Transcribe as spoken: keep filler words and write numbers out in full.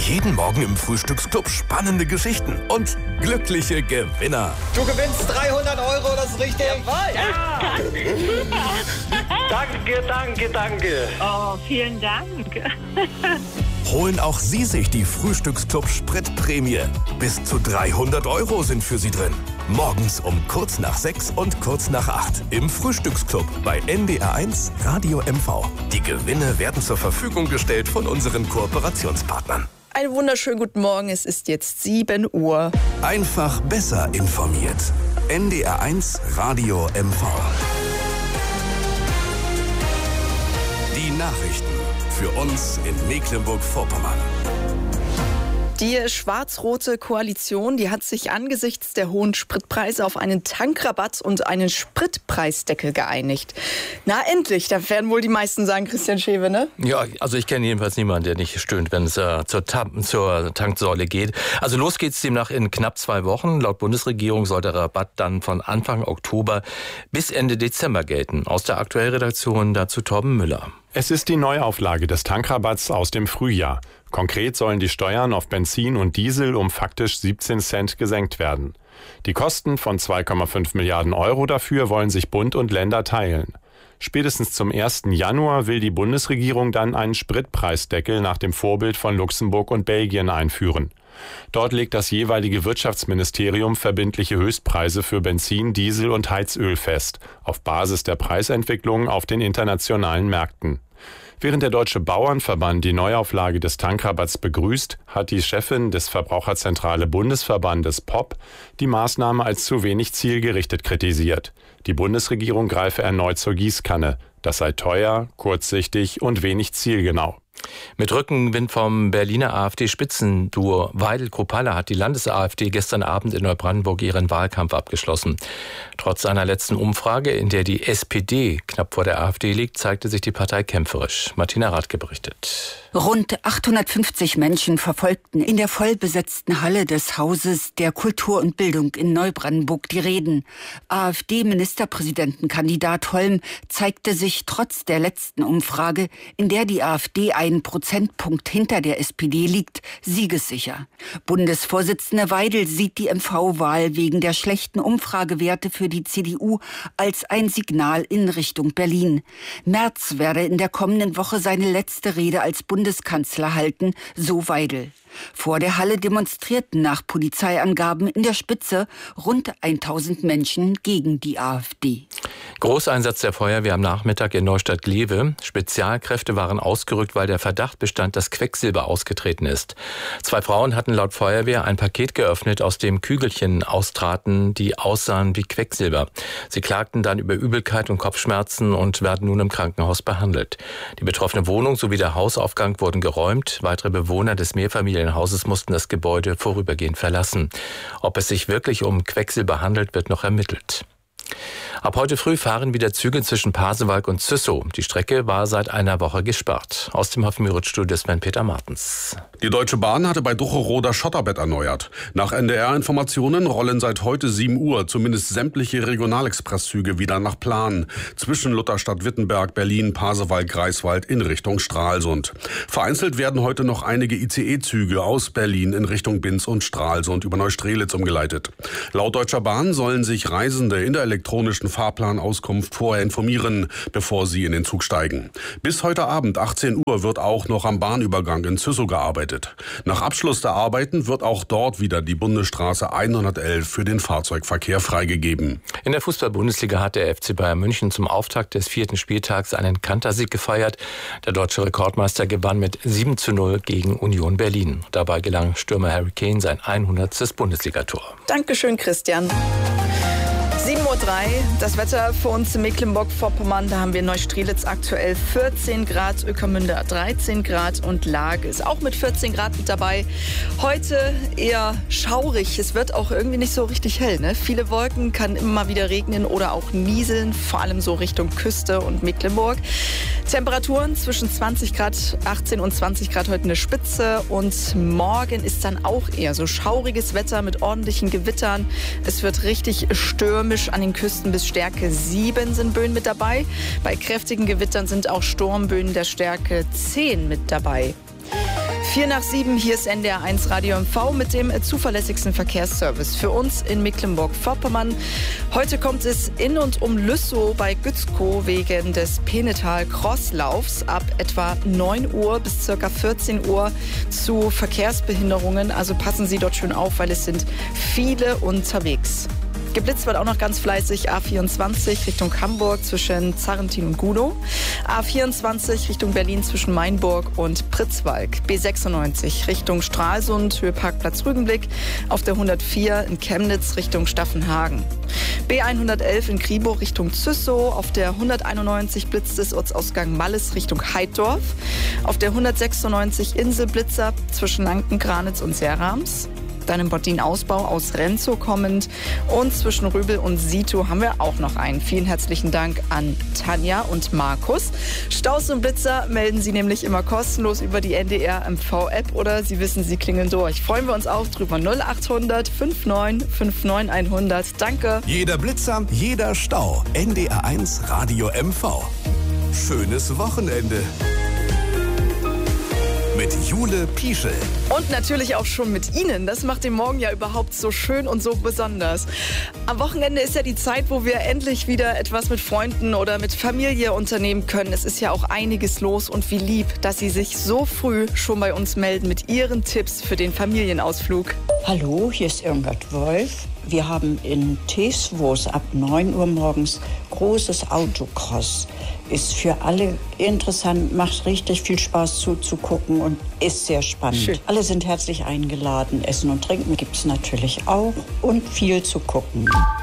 Jeden Morgen im Frühstücksclub spannende Geschichten und glückliche Gewinner. Du gewinnst dreihundert Euro, das ist richtig. Jawohl. Ja. Danke, danke, danke. Oh, vielen Dank. Holen auch Sie sich die Frühstücksclub Spritprämie. Bis zu dreihundert Euro sind für Sie drin. Morgens um kurz nach sechs und kurz nach acht im Frühstücksclub bei N D R eins Radio M V. Die Gewinne werden zur Verfügung gestellt von unseren Kooperationspartnern. Einen wunderschönen guten Morgen, es ist jetzt sieben Uhr. Einfach besser informiert. N D R eins Radio M V. Die Nachrichten für uns in Mecklenburg-Vorpommern. Die schwarz-rote Koalition, die hat sich angesichts der hohen Spritpreise auf einen Tankrabatt und einen Spritpreisdeckel geeinigt. Na endlich, da werden wohl die meisten sagen, Christian Schewe, ne? Ja, also ich kenne jedenfalls niemanden, der nicht stöhnt, wenn es äh, zur, Tam- zur Tanksäule geht. Also los geht's demnach in knapp zwei Wochen. Laut Bundesregierung soll der Rabatt dann von Anfang Oktober bis Ende Dezember gelten. Aus der Aktuellredaktion dazu Torben Müller. Es ist die Neuauflage des Tankrabatts aus dem Frühjahr. Konkret sollen die Steuern auf Benzin und Diesel um faktisch siebzehn Cent gesenkt werden. Die Kosten von zwei Komma fünf Milliarden Euro dafür wollen sich Bund und Länder teilen. Spätestens zum ersten Januar will die Bundesregierung dann einen Spritpreisdeckel nach dem Vorbild von Luxemburg und Belgien einführen. Dort legt das jeweilige Wirtschaftsministerium verbindliche Höchstpreise für Benzin, Diesel und Heizöl fest, auf Basis der Preisentwicklung auf den internationalen Märkten. Während der Deutsche Bauernverband die Neuauflage des Tankrabatts begrüßt, hat die Chefin des Verbraucherzentrale Bundesverbandes P O P die Maßnahme als zu wenig zielgerichtet kritisiert. Die Bundesregierung greife erneut zur Gießkanne. Das sei teuer, kurzsichtig und wenig zielgenau. Mit Rückenwind vom Berliner AfD-Spitzenduo Weidel-Kruppalla hat die Landes-AfD gestern Abend in Neubrandenburg ihren Wahlkampf abgeschlossen. Trotz einer letzten Umfrage, in der die S P D knapp vor der AfD liegt, zeigte sich die Partei kämpferisch. Martina Radke berichtet. Rund achthundertfünfzig Menschen verfolgten in der vollbesetzten Halle des Hauses der Kultur und Bildung in Neubrandenburg die Reden. AfD-Ministerpräsidentenkandidat Holm zeigte sich trotz der letzten Umfrage, in der die AfD einen Prozentpunkt hinter der S P D liegt, siegessicher. Bundesvorsitzende Weidel sieht die M V-Wahl wegen der schlechten Umfragewerte für die C D U als ein Signal in Richtung Berlin. Merz werde in der kommenden Woche seine letzte Rede als Bundeskanzler halten, so Weidel. Vor der Halle demonstrierten nach Polizeiangaben in der Spitze rund tausend Menschen gegen die AfD. Großeinsatz der Feuerwehr am Nachmittag in Neustadt-Glewe. Spezialkräfte waren ausgerückt, weil der Verdacht bestand, dass Quecksilber ausgetreten ist. Zwei Frauen hatten laut Feuerwehr ein Paket geöffnet, aus dem Kügelchen austraten, die aussahen wie Quecksilber. Sie klagten dann über Übelkeit und Kopfschmerzen und werden nun im Krankenhaus behandelt. Die betroffene Wohnung sowie der Hausaufgang wurden geräumt. Weitere Bewohner des Mehrfamilienhauses mussten das Gebäude vorübergehend verlassen. Ob es sich wirklich um Quecksilber handelt, wird noch ermittelt. Ab heute früh fahren wieder Züge zwischen Pasewalk und Züssow. Die Strecke war seit einer Woche gesperrt. Aus dem Hafenmüritz-Studio Sven-Peter Martens. Die Deutsche Bahn hatte bei Ducherow das Schotterbett erneuert. Nach N D R-Informationen rollen seit heute sieben Uhr zumindest sämtliche Regionalexpresszüge wieder nach Plan. Zwischen Lutherstadt-Wittenberg, Berlin, Pasewalk, Greifswald in Richtung Stralsund. Vereinzelt werden heute noch einige I C E-Züge aus Berlin in Richtung Binz und Stralsund über Neustrelitz umgeleitet. Laut Deutscher Bahn sollen sich Reisende in der elektronischen Fahrplanauskunft vorher informieren, bevor sie in den Zug steigen. Bis heute Abend achtzehn Uhr wird auch noch am Bahnübergang in Züssow gearbeitet. Nach Abschluss der Arbeiten wird auch dort wieder die Bundesstraße hundertelf für den Fahrzeugverkehr freigegeben. In der Fußball-Bundesliga hat der F C Bayern München zum Auftakt des vierten Spieltags einen Kantersieg gefeiert. Der deutsche Rekordmeister gewann mit sieben zu null gegen Union Berlin. Dabei gelang Stürmer Harry Kane sein hundertstes Bundesligator. Dankeschön, Christian. sieben Uhr drei, das Wetter für uns in Mecklenburg-Vorpommern. Da haben wir in Neustrelitz aktuell vierzehn Grad, Ueckermünde dreizehn Grad und Laag ist auch mit vierzehn Grad mit dabei. Heute eher schaurig. Es wird auch irgendwie nicht so richtig hell, ne? Viele Wolken, kann immer mal wieder regnen oder auch nieseln, vor allem so Richtung Küste und Mecklenburg. Temperaturen zwischen zwanzig Grad, achtzehn und zwanzig Grad heute eine Spitze und morgen ist dann auch eher so schauriges Wetter mit ordentlichen Gewittern. Es wird richtig stürmisch. An den Küsten bis Stärke sieben sind Böen mit dabei. Bei kräftigen Gewittern sind auch Sturmböen der Stärke zehn mit dabei. Vier nach sieben, hier ist N D R eins Radio M V mit dem zuverlässigsten Verkehrsservice für uns in Mecklenburg-Vorpommern. Heute kommt es in und um Lüssow bei Gützkow wegen des Penetal-Crosslaufs ab etwa neun Uhr bis ca. vierzehn Uhr zu Verkehrsbehinderungen. Also passen Sie dort schön auf, weil es sind viele unterwegs. Geblitzt wird auch noch ganz fleißig A vierundzwanzig Richtung Hamburg zwischen Zarrentin und Gudow. A vierundzwanzig Richtung Berlin zwischen Mainburg und Pritzwalk. B sechsundneunzig Richtung Stralsund, Höheparkplatz Rügenblick. Auf der hundertvier in Chemnitz Richtung Staffenhagen. B hundertelf in Kribow Richtung Züssow. Auf der hunderteinundneunzig blitzt es Ortsausgang Malles Richtung Heiddorf. Auf der hundertsechsundneunzig Inselblitzer zwischen Lanken-Granitz und Serrams. Dann im Bordin-Ausbau aus Renzow kommend. Und zwischen Rübel und Sito haben wir auch noch einen. Vielen herzlichen Dank an Tanja und Markus. Staus und Blitzer melden Sie nämlich immer kostenlos über die N D R M V-App oder Sie wissen, Sie klingeln durch. Freuen wir uns auch drüber. null achthundert neunundfünfzig neunundfünfzig hundert. Danke. Jeder Blitzer, jeder Stau. N D R eins Radio M V. Schönes Wochenende. Mit Jule Pieschel. Und natürlich auch schon mit Ihnen. Das macht den Morgen ja überhaupt so schön und so besonders. Am Wochenende ist ja die Zeit, wo wir endlich wieder etwas mit Freunden oder mit Familie unternehmen können. Es ist ja auch einiges los und wie lieb, dass Sie sich so früh schon bei uns melden mit Ihren Tipps für den Familienausflug. Hallo, hier ist Irmgard Wolf. Wir haben in Teeswoos ab neun Uhr morgens großes Autocross. Ist für alle interessant, macht richtig viel Spaß zuzugucken und ist sehr spannend. Schön. Alle sind herzlich eingeladen. Essen und Trinken gibt es natürlich auch und viel zu gucken.